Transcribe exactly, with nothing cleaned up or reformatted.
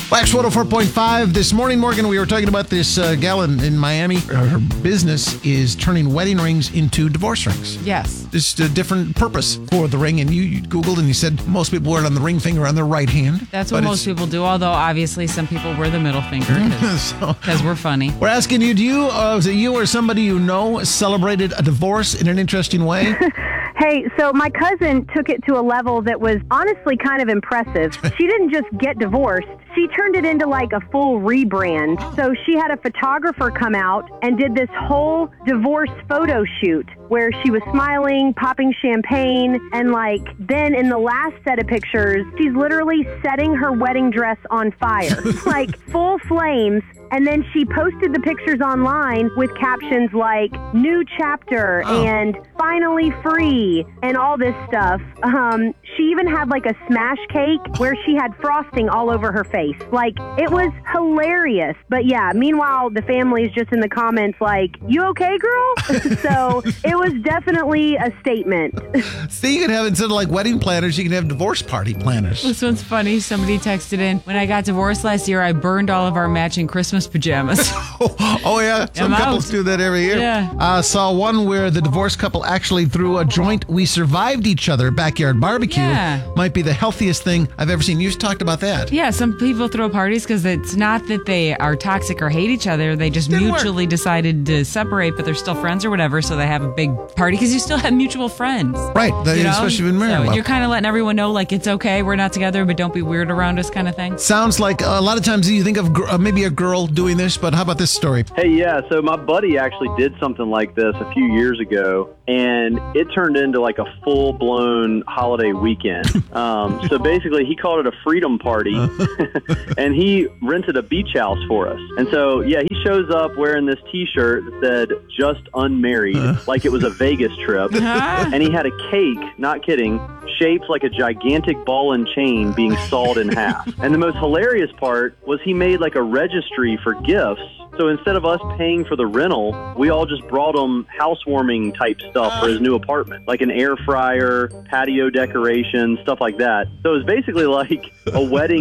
Wax one oh four point five. This morning, Morgan, we were talking about this uh, gal in, in Miami. Her business is turning wedding rings into divorce rings. Yes. Just a different purpose for the ring. And you, you Googled and you said most people wear it on the ring finger on their right hand. That's what most people do, although obviously some people wear the middle finger because so, we're funny. We're asking you, do you, uh, was it you or somebody you know celebrated a divorce in an interesting way? Hey, so my cousin took it to a level that was honestly kind of impressive. She didn't just get divorced. She turned it into like a full rebrand. So she had a photographer come out and did this whole divorce photo shoot where she was smiling, popping champagne, and like then in the last set of pictures, she's literally setting her wedding dress on fire, like full flames. And then she posted the pictures online with captions like new chapter oh. and finally free and all this stuff. Um, she even had like a smash cake where she had frosting all over her face. Like, it was hilarious. But yeah, meanwhile, the family's just in the comments like, you okay, girl? So it was definitely a statement. See, you can have, instead of like wedding planners, you can have divorce party planners. This one's funny. Somebody texted in, when I got divorced last year, I burned all of our matching Christmas pajamas. oh, oh, yeah. Some I'm couples out. do that every year. Yeah. Uh, saw one where the divorced couple actually threw a joint We Survived Each Other backyard barbecue. Yeah. Might be the healthiest thing I've ever seen. You've talked about that. Yeah, some people throw parties because it's not that they are toxic or hate each other. They just Didn't mutually work. decided to separate, but they're still friends or whatever, so they have a big party because you still have mutual friends. Right. They, You know? especially if you've been married. So well. you're kind of letting everyone know, like, it's okay, we're not together, but don't be weird around us kind of thing. Sounds like a lot of times you think of gr- uh, maybe a girl doing this, but how about this story? Hey, yeah, so my buddy actually did something like this a few years ago, and it turned into like a full-blown holiday weekend. Um, so basically, he called it a freedom party, and he rented a beach house for us. And so, yeah, he shows up wearing this T-shirt that said, just unmarried, like it was a Vegas trip. And he had a cake, not kidding, shaped like a gigantic ball and chain being sawed in half. And the most hilarious part was he made like a registry for gifts. So instead of us paying for the rental, we all just brought him housewarming type stuff for his new apartment, like an air fryer, patio decoration, stuff like that. So it was basically like a wedding